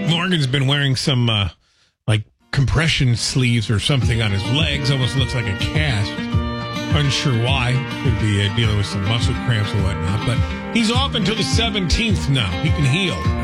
Morgan's been wearing some, like, compression sleeves or something on his legs. Almost looks like a cast. Unsure why. Could be dealing with some muscle cramps and whatnot. But he's off until the 17th now. He can heal.